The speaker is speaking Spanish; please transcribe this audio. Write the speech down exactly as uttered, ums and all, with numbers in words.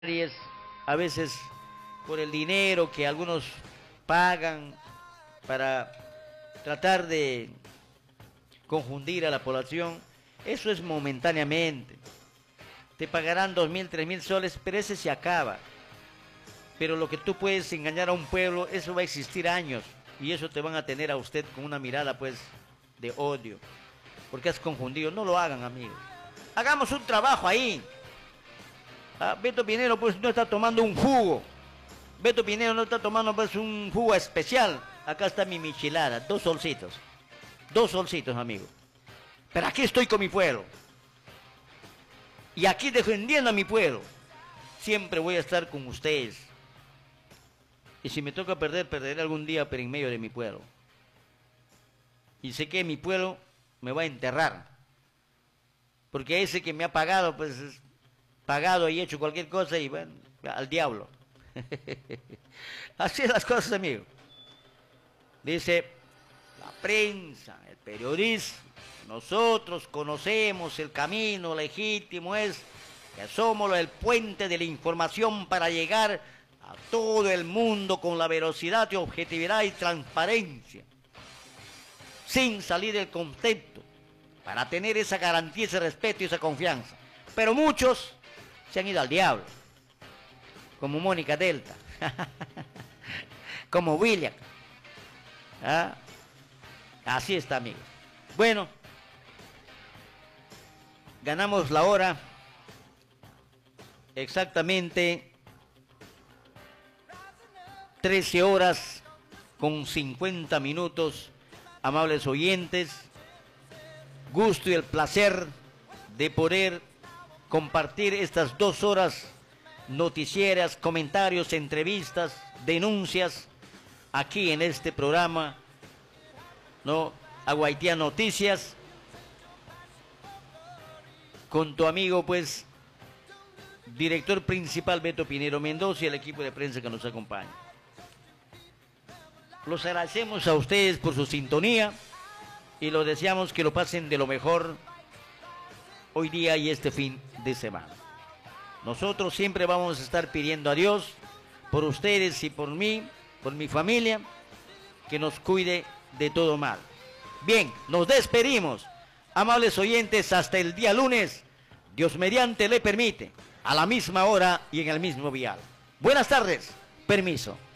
es a veces por el dinero que algunos pagan para tratar de confundir a la población, eso es momentáneamente. Te pagarán dos mil, tres mil soles, pero ese se acaba. Pero lo que tú puedes engañar a un pueblo, eso va a existir años, y eso te van a tener a usted con una mirada pues de odio, porque has confundido. No lo hagan, amigos. Hagamos un trabajo ahí. Ah, Beto Pinero pues no está tomando un jugo. Beto Pinero no está tomando pues un jugo especial. Acá está mi michelada, dos solcitos. Dos solcitos, amigo. Pero aquí estoy con mi pueblo. Y aquí defendiendo a mi pueblo. Siempre voy a estar con ustedes. Y si me toca perder, perderé algún día, pero en medio de mi pueblo. Y sé que mi pueblo me va a enterrar. Porque ese que me ha pagado, pues es pagado y hecho cualquier cosa y bueno, al diablo. Así son las cosas, amigo. Dice, la prensa, el periodismo, nosotros conocemos el camino legítimo, es que somos el puente de la información para llegar a todo el mundo con la velocidad y objetividad y transparencia, sin salir del contexto, para tener esa garantía, ese respeto y esa confianza. Pero muchos se han ido al diablo, como Mónica Delta, como William. ¿Ah? Así está, amigos. Bueno, ganamos la hora exactamente trece horas con cincuenta minutos, amables oyentes. Gusto y el placer de poder compartir estas dos horas noticieras, comentarios, entrevistas, denuncias, aquí en este programa, ¿no? Aguaitía Noticias, con tu amigo, pues, director principal Beto Pinero Mendoza y el equipo de prensa que nos acompaña. Los agradecemos a ustedes por su sintonía y los deseamos que lo pasen de lo mejor hoy día y este fin de semana. Nosotros siempre vamos a estar pidiendo a Dios por ustedes y por mí, por mi familia, que nos cuide de todo mal. Bien, nos despedimos, amables oyentes, hasta el día lunes, Dios mediante le permite, a la misma hora y en el mismo vial. Buenas tardes, permiso.